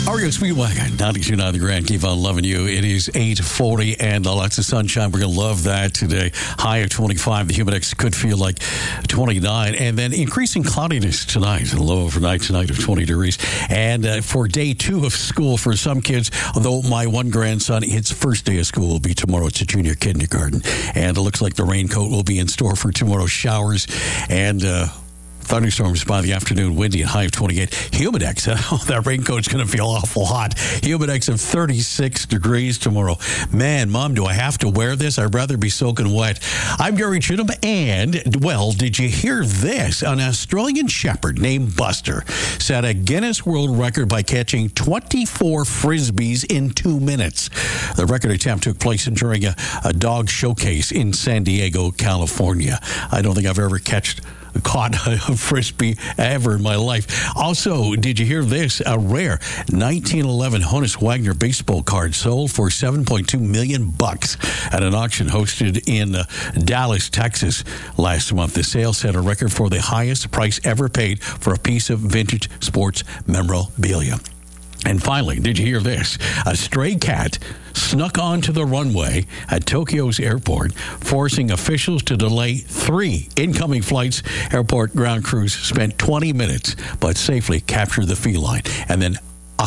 REO Speedwagon, 92.9 The Grand. Keep on loving you. It is 8:40 and lots of sunshine. We're going to love that today. High of 25. The humidex could feel like 29. And then increasing cloudiness tonight. A low overnight tonight of 20 degrees. And for day 2 of school for some kids, although my one grandson, his first day of school will be tomorrow. It's a junior kindergarten. And it looks like the raincoat will be in store for tomorrow's showers. And thunderstorms by the afternoon, windy and high of 28. Humidex, that raincoat's going to feel awful hot. Humidex of 36 degrees tomorrow. Man, Mom, do I have to wear this? I'd rather be soaking wet. I'm Gary Chittum, and, well, did you hear this? An Australian shepherd named Buster set a Guinness World Record by catching 24 Frisbees in 2 minutes. The record attempt took place during a dog showcase in San Diego, California. I don't think I've ever caught a Frisbee ever in my life. Also, did you hear this? A rare 1911 Honus Wagner baseball card sold for $7.2 million at an auction hosted in Dallas, Texas last month. The sale set a record for the highest price ever paid for a piece of vintage sports memorabilia. And finally, did you hear this? A stray cat snuck onto the runway at Tokyo's airport, forcing officials to delay 3 incoming flights. Airport ground crews spent 20 minutes, but safely captured the feline. And then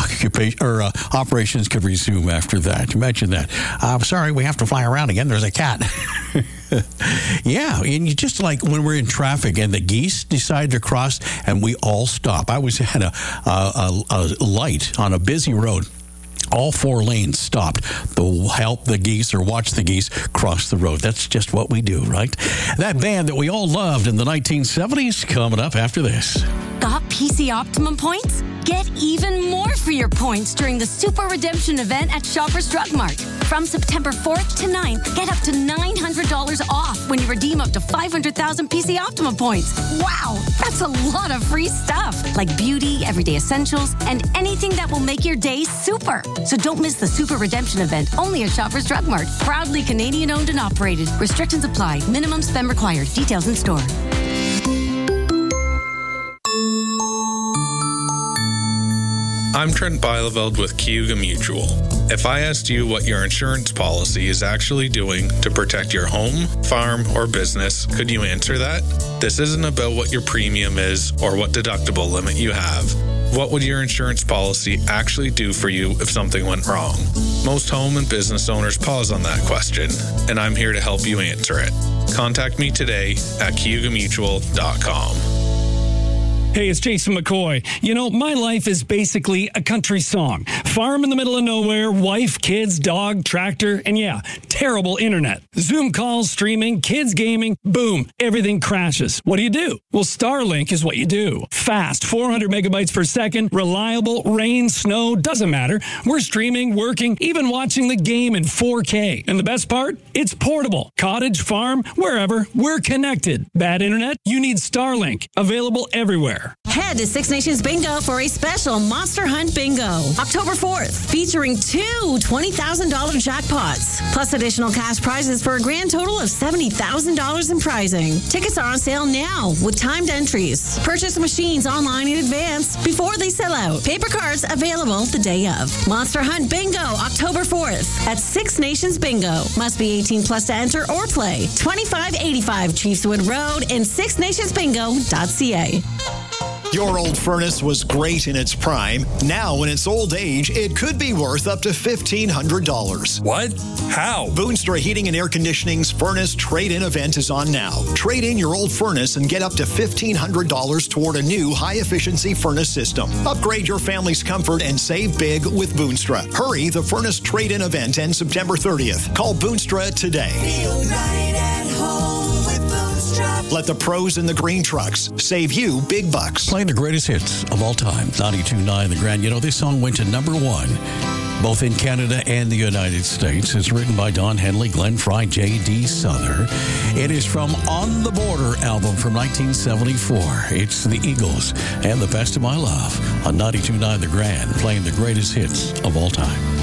operations could resume after that. Imagine that. I'm sorry, we have to fly around again. There's a cat. Yeah, and you just like when we're in traffic and the geese decide to cross and we all stop. I was at a light on a busy road. All 4 lanes stopped to help the geese or watch the geese cross the road. That's just what we do, right? That band that we all loved in the 1970s coming up after this. Got PC Optimum points? Get even more for your points during the Super Redemption event at Shoppers Drug Mart. From September 4th to 9th, get up to $900 off when you redeem up to 500,000 PC Optimum points. Wow, that's a lot of free stuff, like beauty, everyday essentials, and anything that will make your day super. So don't miss the Super Redemption event, only at Shoppers Drug Mart. Proudly Canadian-owned and operated. Restrictions apply. Minimum spend required. Details in store. I'm Trent Bielefeld with Cayuga Mutual. If I asked you what your insurance policy is actually doing to protect your home, farm, or business, could you answer that? This isn't about what your premium is or what deductible limit you have. What would your insurance policy actually do for you if something went wrong? Most home and business owners pause on that question, and I'm here to help you answer it. Contact me today at CayugaMutual.com. Hey, it's Jason McCoy. You know, my life is basically a country song. Farm in the middle of nowhere, wife, kids, dog, tractor, and yeah, terrible internet. Zoom calls, streaming, kids gaming, boom, everything crashes. What do? Well, Starlink is what you do. Fast, 400 megabytes per second, reliable, rain, snow, doesn't matter. We're streaming, working, even watching the game in 4K. And the best part? It's portable. Cottage, farm, wherever, we're connected. Bad internet? You need Starlink. Available everywhere. Head to Six Nations Bingo for a special Monster Hunt Bingo. October 4th, featuring 2 $20,000 jackpots, plus additional cash prizes for a grand total of $70,000 in prizing. Tickets are on sale now with timed entries. Purchase machines online in advance before they sell out. Paper cards available the day of. Monster Hunt Bingo, October 4th at Six Nations Bingo. Must be 18 plus to enter or play. 2585 Chiefswood Road and sixnationsbingo.ca. Your old furnace was great in its prime. Now, in its old age, it could be worth up to $1,500. What? How? Boonstra Heating and Air Conditioning's Furnace Trade-In event is on now. Trade in your old furnace and get up to $1,500 toward a new high-efficiency furnace system. Upgrade your family's comfort and save big with Boonstra. Hurry, the Furnace Trade-In event ends September 30th. Call Boonstra today. Feel right at home with Boonstra. Let the pros in the green trucks save you big bucks. Playing the greatest hits of all time, 92.9 The Grand. You know, this song went to number 1, both in Canada and the United States. It's written by Don Henley, Glenn Frey, J.D. Souther. It is from On the Border album from 1974. It's the Eagles and The Best of My Love on 92.9 The Grand, playing the greatest hits of all time.